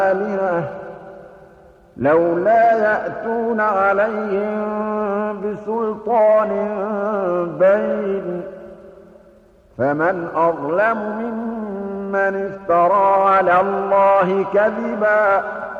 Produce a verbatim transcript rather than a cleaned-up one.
آلهة لولا يأتون عليهم بسلطان بين فمن أظلم ممن افترى على الله كذبا